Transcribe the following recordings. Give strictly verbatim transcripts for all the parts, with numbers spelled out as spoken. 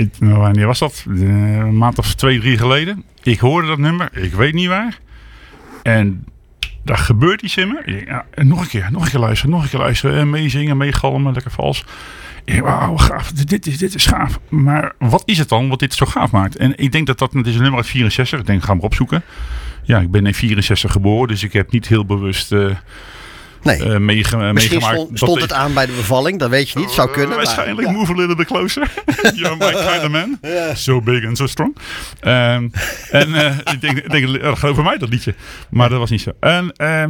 ik, nou, wanneer was dat? Uh, een maand of twee, drie geleden. Ik hoorde dat nummer. Ik weet niet waar. En daar gebeurt iets in me. Ja, nog een keer, nog een keer luisteren, nog een keer luisteren. Meezingen, meegalmen, lekker vals. Ik, wauw, gaaf. Dit, dit, is, dit is gaaf. Maar wat is het dan wat dit zo gaaf maakt? En ik denk dat dat, het is een nummer uit vierenzestig. Ik denk, ga maar opzoeken. Ja, ik ben in vierenzestig geboren, dus ik heb niet heel bewust... Uh, Nee. Uh, meege- Misschien meegemaakt. stond, stond het aan bij de bevalling, dat weet je niet. Zou kunnen. Uh, waarschijnlijk maar, ja. move a little bit closer. You're my kind of man. Ja. So big and so strong. Um, en uh, ik denk, ik denk uh, geloof voor mij dat liedje. Maar dat was niet zo. En, uh,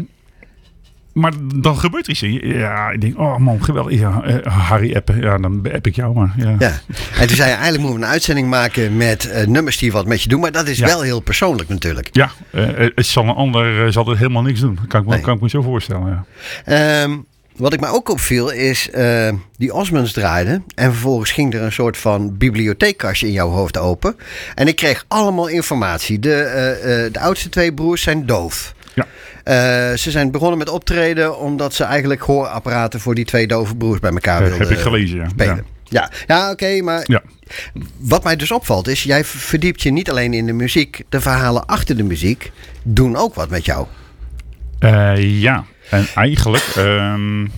maar dan gebeurt er iets in. Ja, ik denk, oh man, geweldig. Ja, uh, Harry appen. Ja, dan app ik jou maar. Ja. Ja. En toen zei je, eigenlijk moeten we een uitzending maken met uh, nummers die wat met je doen. Maar dat is ja. wel heel persoonlijk natuurlijk. Ja, uh, het zal een ander uh, zal er helemaal niks doen. Kan ik me, nee. kan ik me zo voorstellen. Ja. Um, wat ik me ook opviel is, uh, die Osmonds draaiden. En vervolgens ging er een soort van bibliotheekkastje in jouw hoofd open. En ik kreeg allemaal informatie. De, uh, uh, de oudste twee broers zijn doof. Ja. Uh, ze zijn begonnen met optreden omdat ze eigenlijk hoorapparaten voor die twee dove broers bij elkaar uh, wilden heb ik gelezen, ja. spelen. Ja, ja, ja oké, okay, maar ja. wat mij dus opvalt is, jij verdiept je niet alleen in de muziek, de verhalen achter de muziek doen ook wat met jou. Uh, ja, en eigenlijk... Um...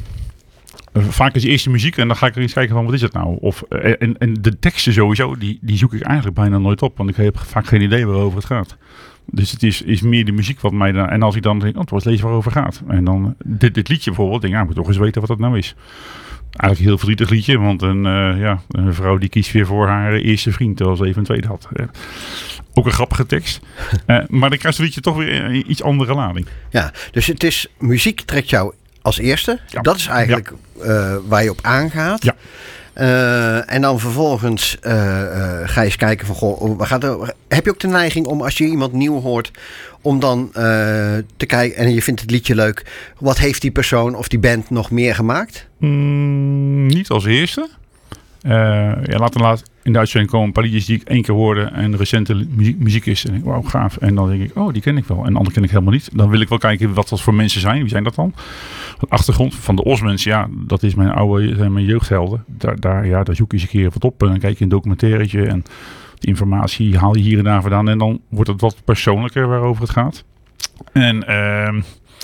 Vaak is eerst de muziek en dan ga ik er eens kijken van wat is het nou. Of, en, en de teksten sowieso, die, die zoek ik eigenlijk bijna nooit op. Want ik heb vaak geen idee waarover het gaat. Dus het is, is meer de muziek wat mij dan... En als ik dan denk, oh, het was lezen waarover het gaat. En dan dit, dit liedje bijvoorbeeld, denk ik, ja, ik moet toch eens weten wat dat nou is. Eigenlijk een heel verdrietig liedje, want een, uh, ja, een vrouw die kiest weer voor haar eerste vriend, terwijl ze even een tweede had. Uh, ook een grappige tekst. Uh, maar dan krijgt het liedje toch weer een iets andere lading. Ja, dus het is, muziek trekt jou als eerste. Ja. Dat is eigenlijk ja. uh, waar je op aangaat. Ja. Uh, en dan vervolgens uh, uh, ga je eens kijken van, goh, wat gaat er, heb je ook de neiging om als je iemand nieuw hoort, om dan uh, te kijken en je vindt het liedje leuk, wat heeft die persoon of die band nog meer gemaakt? Mm, niet als eerste. Uh, ja, laat en laat in de uitzending komen een paar liedjes die ik één keer hoorde en recente muziek, muziek is. En ik, wauw, gaaf. En dan denk ik, oh, die ken ik wel. En andere ken ik helemaal niet. Dan wil ik wel kijken wat dat voor mensen zijn. Wie zijn dat dan? De achtergrond van de Osmonds, ja, dat is mijn oude, zijn mijn jeugdhelden. Daar, daar, ja, daar zoek je eens een keer wat op. En dan kijk je een documentairetje en die informatie haal je hier en daar vandaan. En dan wordt het wat persoonlijker waarover het gaat. En... Uh,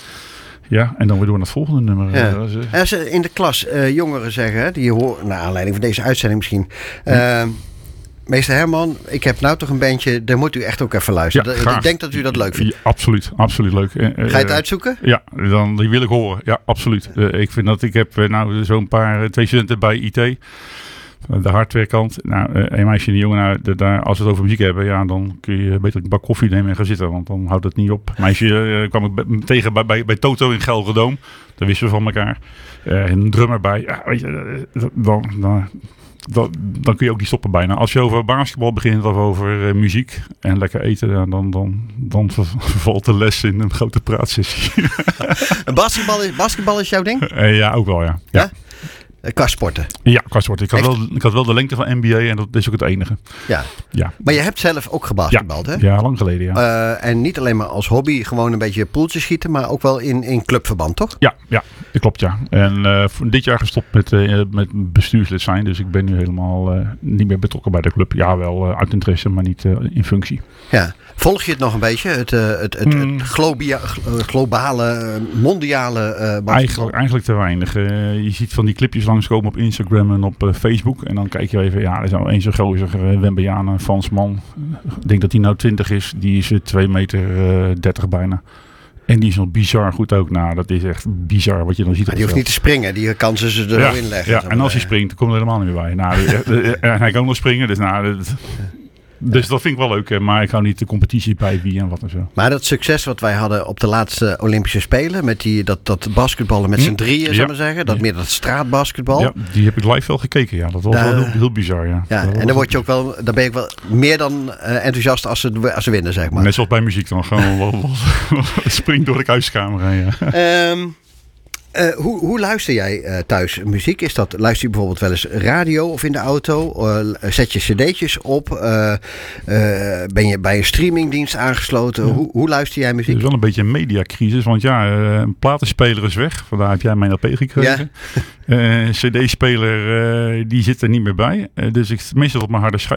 Ja, en dan weer door naar het volgende nummer. Ja. Als in de klas uh, jongeren zeggen, die je hoort, naar aanleiding van deze uitzending misschien. Uh, meester Herman, ik heb nou toch een bandje, daar moet u echt ook even luisteren. Ja, ik denk dat u dat leuk vindt. Ja, absoluut, absoluut leuk. Uh, Ga je het uitzoeken? Ja, dan die wil ik horen. Ja, absoluut. Uh, ik vind dat ik heb uh, nou zo'n paar, twee studenten bij I T. De hardwarekant. Nou, een meisje en een jongen, nou, de, daar, als we het over muziek hebben, ja, dan kun je beter een bak koffie nemen en gaan zitten, want dan houdt het niet op. Meisje uh, kwam ik b- tegen bij, bij, bij Toto in Gelredome. Daar wisten we van elkaar. Uh, een drummer bij. Ja, weet je, dan, dan, dan, dan kun je ook niet stoppen bijna. Als je over basketbal begint of over uh, muziek en lekker eten, dan, dan, dan, dan vervalt de les in een grote praatsessie. basketbal, is, basketbal is jouw ding? Uh, ja, ook wel, ja. ja. ja? Qua sporten? Ja, qua sporten. Ik had, wel, ik had wel de lengte van N B A en dat is ook het enige. Ja. ja. Maar je hebt zelf ook gebasketbald, ja. hè? Ja, lang geleden, ja. Uh, en niet alleen maar als hobby, gewoon een beetje poeltjes schieten, maar ook wel in, in clubverband, toch? Ja, ja, dat klopt, ja. En uh, dit jaar gestopt met, uh, met bestuurslid zijn, dus ik ben nu helemaal uh, niet meer betrokken bij de club. Ja, wel uh, uit interesse, maar niet uh, in functie. Ja. Volg je het nog een beetje? Het, uh, het, het, mm. het globia, globale, mondiale... Uh, eigenlijk, eigenlijk te weinig. Uh, je ziet van die clipjes langskomen op Instagram en op uh, Facebook. En dan kijk je even, ja, er is nou eens een gozer, uh, Wembanyama, Fransman. Ik denk dat hij nou twintig is. Die is uh, twee meter dertig bijna. En die is nog bizar goed ook. Nou, dat is echt bizar wat je dan ziet. Maar die hoeft niet te springen. Die kan ze ze er ja, wel in leggen. Ja, en als hij springt, dan komt er helemaal niet meer bij. Nou, en hij kan ook nog springen. Dus nou... Dat, Dus dat vind ik wel leuk, maar ik hou niet de competitie bij wie en wat en zo. Maar dat succes wat wij hadden op de laatste Olympische Spelen, met die, dat, dat basketballen met z'n drieën, ja. zou maar zeggen. Dat ja. meer dat straatbasketbal. Ja, die heb ik live wel gekeken, ja. Dat was daar, wel heel, heel bizar, ja. ja en dan word je ook wel, dan ben ik wel meer dan uh, enthousiast als ze, als ze winnen, zeg maar. Net zoals bij muziek dan, gewoon springt door de huiskamer heen, ja. Um, Uh, hoe, hoe luister jij uh, thuis muziek? Is dat, luister je bijvoorbeeld wel eens radio of in de auto? Uh, zet je cd'tjes op? Uh, uh, ben je bij een streamingdienst aangesloten? Ja. Hoe, hoe luister jij muziek? Het is wel een beetje een mediacrisis, want ja, uh, een platenspeler is weg. Vandaar heb jij mijn L P gekregen. Ja. Uh, cd-speler, uh, die zit er niet meer bij. Uh, dus ik meestal op mijn harde schijf